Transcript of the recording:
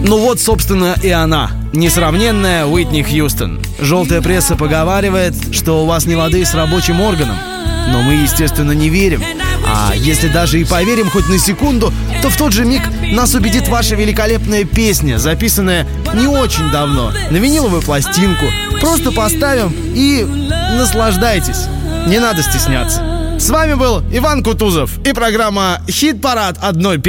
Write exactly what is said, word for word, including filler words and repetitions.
Ну вот, собственно, и она, несравненная Уитни Хьюстон. Желтая пресса поговаривает, что у вас не лады с рабочим органом. Но мы, естественно, не верим. А если даже и поверим хоть на секунду, то в тот же миг нас убедит ваша великолепная песня, записанная не очень давно, на виниловую пластинку. Просто поставим и наслаждайтесь. Не надо стесняться. С вами был Иван Кутузов и программа «Хит-парад одной песни».